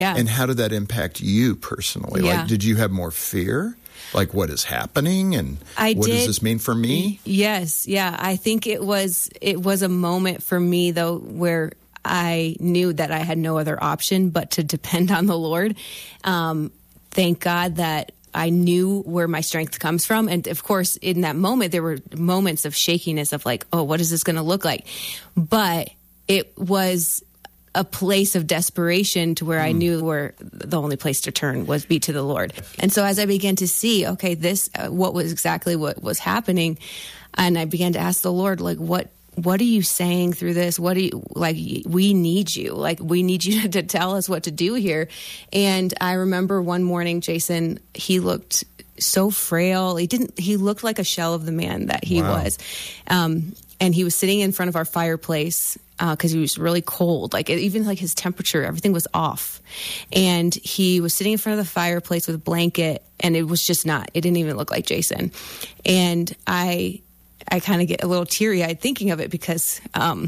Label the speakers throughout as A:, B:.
A: Yeah.
B: And how did that impact you personally?
A: Yeah.
B: Like, did you have more fear? Like, what is happening, and what does this mean for me?
A: Yes. Yeah. I think it was a moment for me, though, where I knew that I had no other option but to depend on the Lord. Thank God that I knew where my strength comes from. And of course, in that moment, there were moments of shakiness of like, oh, what is this going to look like? But it was a place of desperation to where I knew where the only place to turn was be to the Lord. And so as I began to see, okay, this, what was happening, and I began to ask the Lord, like, what are you saying through this? What do you, like, we need you. Like, we need you to tell us what to do here. And I remember one morning, Jason, he looked so frail. He looked like a shell of the man that he was. And he was sitting in front of our fireplace because he was really cold. Like, even like his temperature, everything was off. And he was sitting in front of the fireplace with a blanket, and it was just it didn't even look like Jason. And I kind of get a little teary-eyed thinking of it because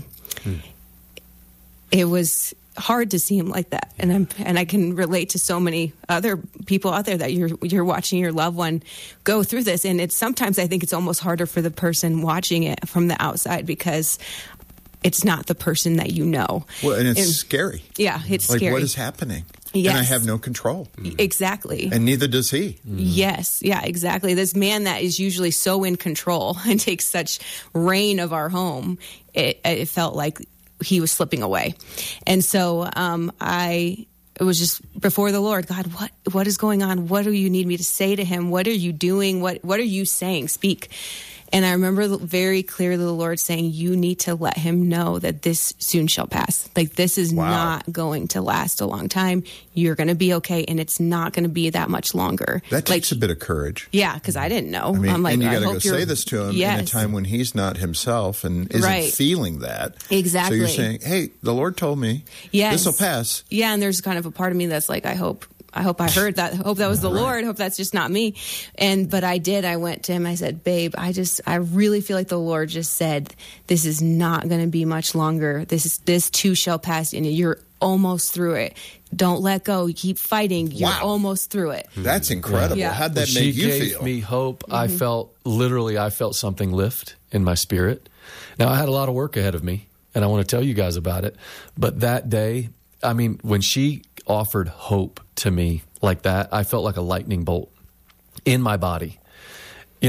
A: it was hard to see him like that. And I can relate to so many other people out there that you're watching your loved one go through this. And sometimes I think it's almost harder for the person watching it from the outside because it's not the person that you know.
B: Well, and it's scary.
A: Yeah, it's
B: like,
A: scary.
B: what is happening?
A: Yes.
B: And I have no control.
A: Exactly.
B: And neither does he.
A: Yes. Yeah, exactly. This man that is usually so in control and takes such reign of our home, it felt like he was slipping away. And so it was just before the Lord, God, what is going on? What do you need me to say to him? What are you doing? What are you saying? Speak. And I remember very clearly the Lord saying, you need to let him know that this soon shall pass. Like, this is not going to last a long time. You're going to be okay, and it's not going to be that much longer.
B: That takes a bit of courage.
A: Yeah, because I didn't know.
B: I mean,
A: I'm like,
B: and you got to
A: go
B: say this to him in a time when he's not himself and isn't feeling that.
A: Exactly.
B: So you're saying, hey, the Lord told me this will pass.
A: Yeah, and there's kind of a part of me that's like, I hope I heard that. I hope that was the Lord. I hope that's just not me. But I did. I went to him. I said, babe, I really feel like the Lord just said, this is not going to be much longer. This too shall pass. And you're almost through it. Don't let go. Keep fighting. You're almost through it.
B: That's incredible. Yeah. How'd that make you feel?
C: She gave me hope. I felt something lift in my spirit. Now, I had a lot of work ahead of me, and I want to tell you guys about it. But that day, I mean, when she offered hope to me like that, I felt like a lightning bolt in my body. We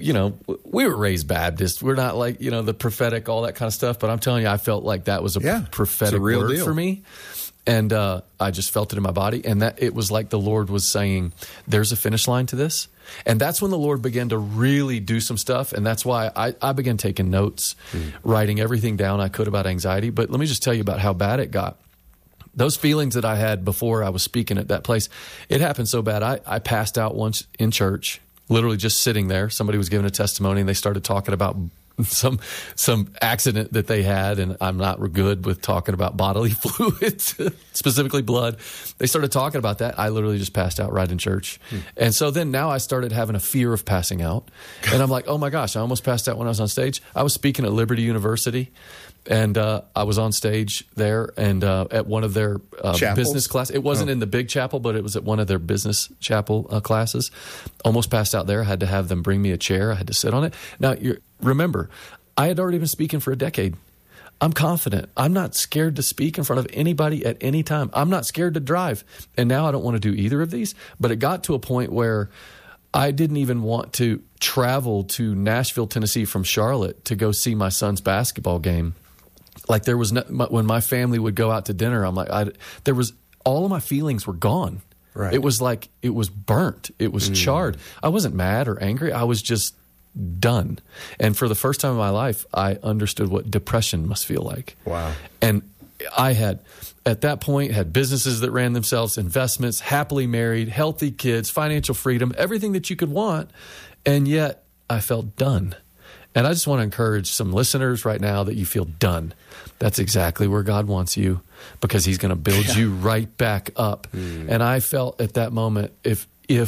C: were raised Baptist. We're not like, the prophetic, all that kind of stuff. But I'm telling you, I felt like that was a prophetic word for me. And I just felt it in my body. And that it was like the Lord was saying, there's a finish line to this. And that's when the Lord began to really do some stuff. And that's why I began taking notes, writing everything down I could about anxiety. But let me just tell you about how bad it got. Those feelings that I had before I was speaking at that place, it happened so bad. I passed out once in church, literally just sitting there. Somebody was giving a testimony, and they started talking about some accident that they had, and I'm not good with talking about bodily fluids, specifically blood. They started talking about that. I literally just passed out right in church. And so then now I started having a fear of passing out. And I'm like, oh my gosh, I almost passed out when I was on stage. I was speaking at Liberty University. And I was on stage there and at one of their business classes. It wasn't in the big chapel, but it was at one of their business chapel classes. Almost passed out there. I had to have them bring me a chair. I had to sit on it. Now, remember, I had already been speaking for a decade. I'm confident. I'm not scared to speak in front of anybody at any time. I'm not scared to drive. And now I don't want to do either of these. But it got to a point where I didn't even want to travel to Nashville, Tennessee from Charlotte to go see my son's basketball game. Like there was when my family would go out to dinner, I'm like, all of my feelings were gone. Right. It was like it was burnt. It was charred. I wasn't mad or angry. I was just done. And for the first time in my life, I understood what depression must feel like.
B: Wow.
C: And I had, at that point, had businesses that ran themselves, investments, happily married, healthy kids, financial freedom, everything that you could want. And yet I felt done. And I just want to encourage some listeners right now that you feel done. That's exactly where God wants you, because he's going to build you right back up. And I felt at that moment, if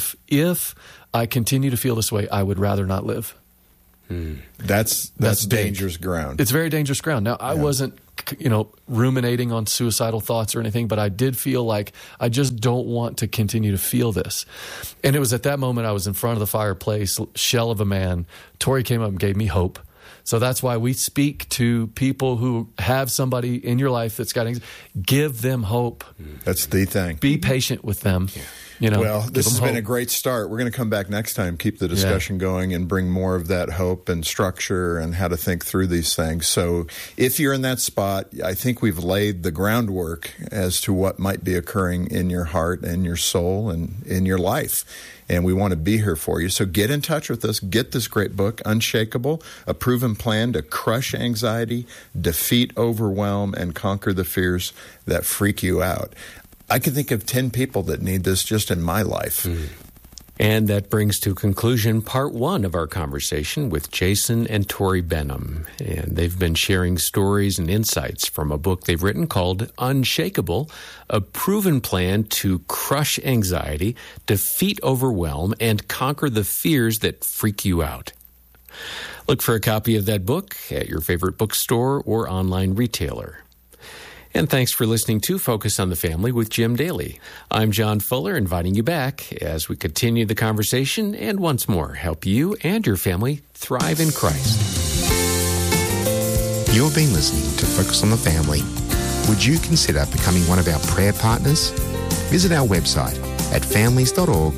C: I continue to feel this way, I would rather not live.
B: That's dangerous ground.
C: It's very dangerous ground. Now, I wasn't ruminating on suicidal thoughts or anything, but I did feel like I just don't want to continue to feel this. And it was at that moment I was in front of the fireplace, shell of a man. Tori came up and gave me hope. So that's why we speak to people who have somebody in your life that's got anxiety. Give them hope.
B: That's the thing.
C: Be patient with them. Yeah.
B: Well, this has been a great start. We're going to come back next time, keep the discussion going, and bring more of that hope and structure and how to think through these things. So if you're in that spot, I think we've laid the groundwork as to what might be occurring in your heart and your soul and in your life. And we want to be here for you. So get in touch with us. Get this great book, Unshakable, A Proven Plan to Crush Anxiety, Defeat Overwhelm, and Conquer the Fears That Freak You Out. I can think of 10 people that need this just in my life.
D: And that brings to conclusion part one of our conversation with Jason and Tori Benham. And they've been sharing stories and insights from a book they've written called Unshakable, A Proven Plan to Crush Anxiety, Defeat Overwhelm, and Conquer the Fears That Freak You Out. Look for a copy of that book at your favorite bookstore or online retailer. And thanks for listening to Focus on the Family with Jim Daly. I'm John Fuller, inviting you back as we continue the conversation and once more help you and your family thrive in Christ.
E: You have been listening to Focus on the Family. Would you consider becoming one of our prayer partners? Visit our website at families.org.au.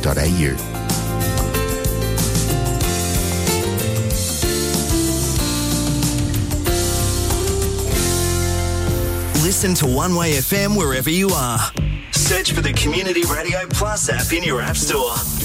F: Listen to One Way FM wherever you are. Search for the Community Radio Plus app in your app store.